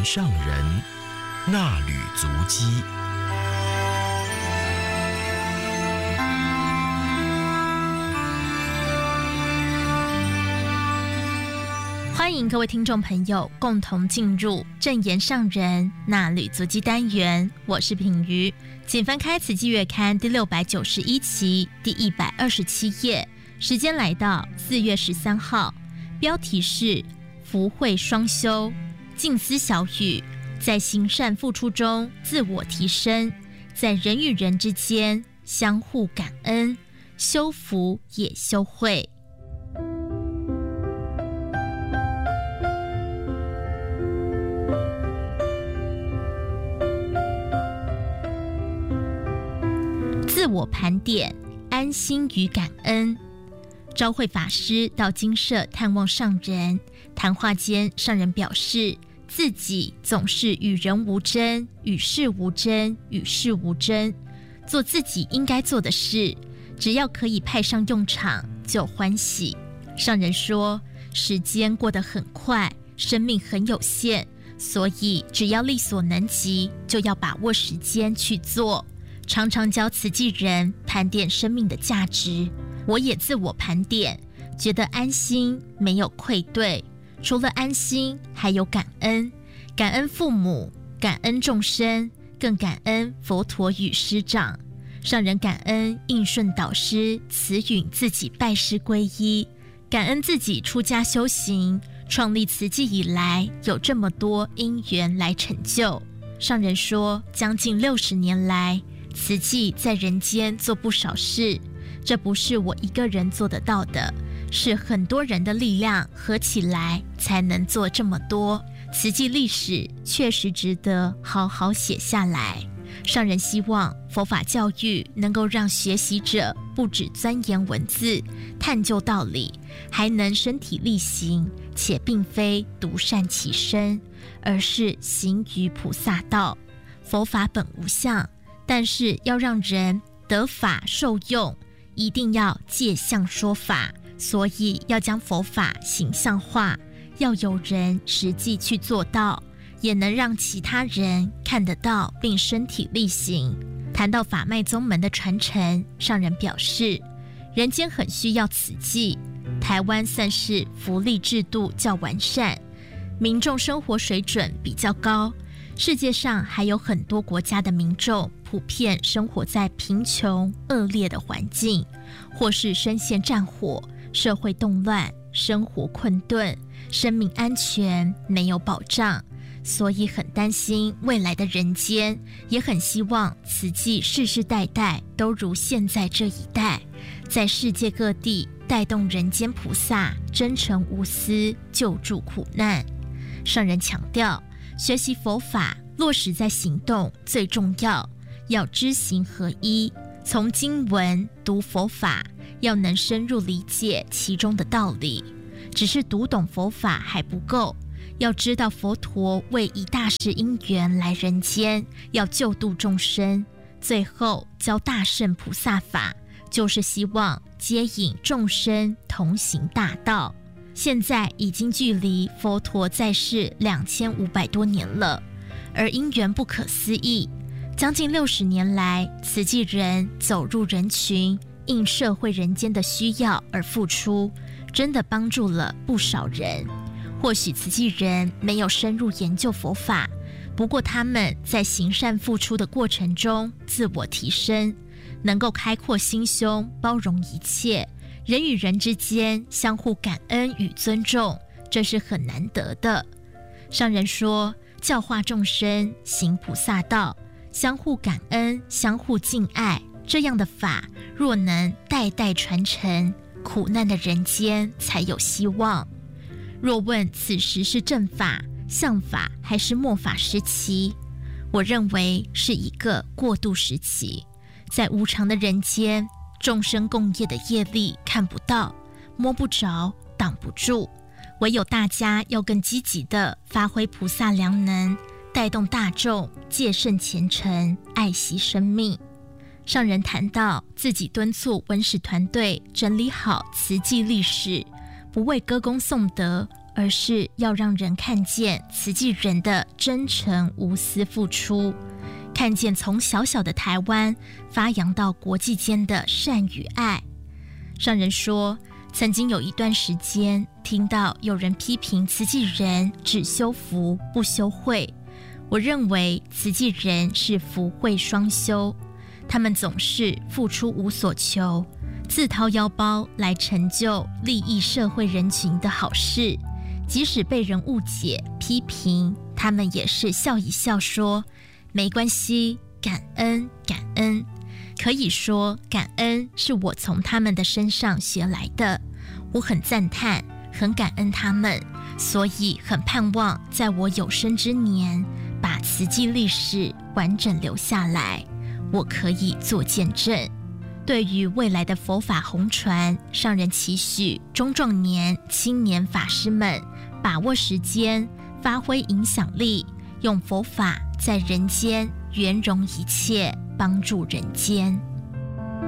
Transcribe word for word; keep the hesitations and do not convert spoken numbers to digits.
上人，衲履足迹。 欢迎各位听众朋友共同进入正言上人衲履足迹单元，我是品瑜。请翻开《慈济月刊》第六百九十一期第一百二十七页，时间来到四月十三号，标题是福慧双修，静思小语，在行善付出中自我提升，在人与人之间相互感恩，修福也修慧。自我盘点，安心与感恩。昭慧法师到精舍探望上人，谈话间，上人表示自己总是与人无争，与事无争，与事无争，做自己应该做的事，只要可以派上用场就欢喜。上人说，时间过得很快，生命很有限，所以只要力所能及，就要把握时间去做。常常教慈济人盘点生命的价值，我也自我盘点，觉得安心，没有愧对。除了安心，还有感恩，感恩父母，感恩众生，更感恩佛陀与师长。上人感恩应顺导师慈允自己拜师皈依，感恩自己出家修行，创立慈济以来有这么多因缘来成就。上人说，将近六十年来，慈济在人间做不少事，这不是我一个人做得到的，是很多人的力量合起来才能做这么多。慈济历史确实值得好好写下来。上人希望佛法教育能够让学习者不只钻研文字、探究道理，还能身体力行，且并非独善其身，而是行于菩萨道。佛法本无相，但是要让人得法受用，一定要借相说法，所以要将佛法形象化，要有人实际去做到，也能让其他人看得到并身体力行。谈到法脉宗门的传承，上人表示，人间很需要慈济，台湾算是福利制度较完善，民众生活水准比较高，世界上还有很多国家的民众普遍生活在贫穷恶劣的环境，或是深陷战火，社会动乱，生活困顿，生命安全没有保障，所以很担心未来的人间，也很希望慈济世世代代都如现在这一代，在世界各地带动人间菩萨真诚无私，救助苦难。上人强调，学习佛法落实在行动最重要，要知行合一，从经文读佛法，要能深入理解其中的道理。只是读懂佛法还不够，要知道佛陀为一大事因缘来人间，要救度众生，最后教大乘菩萨法，就是希望接引众生同行大道。现在已经距离佛陀在世两千五百多年了，而因缘不可思议，将近六十年来，慈济人走入人群，应社会人间的需要而付出，真的帮助了不少人。或许慈济人没有深入研究佛法，不过他们在行善付出的过程中自我提升，能够开阔心胸，包容一切，人与人之间相互感恩与尊重，这是很难得的。上人说，教化众生，行菩萨道，相互感恩，相互敬爱，这样的法若能代代传承，苦难的人间才有希望。若问此时是正法、相法还是末法时期，我认为是一个过渡时期。在无常的人间，众生共业的业力看不到、摸不着、挡不住，唯有大家要更积极地发挥菩萨良能，带动大众戒慎虔诚，爱惜生命。上人谈到自己敦促文史团队整理好慈济历史，不为歌功颂德， 而是要让人看见慈济人的真诚无私付出，看见从小小的台湾发扬到国际间的善与爱。上人说，曾经有一段时间听到有人批评慈济人只修福不修慧，我认为慈济人是福慧双修，他们总是付出无所求，自掏腰包来成就利益社会人群的好事，即使被人误解批评，他们也是笑一笑说没关系，感恩感恩。可以说感恩是我从他们的身上学来的，我很赞叹，很感恩他们，所以很盼望在我有生之年把慈济历史完整留下来，我可以做见证。对于未来的佛法弘传，上人期许中壮年、青年法师们把握时间，发挥影响力，用佛法在人间圆融一切，帮助人间。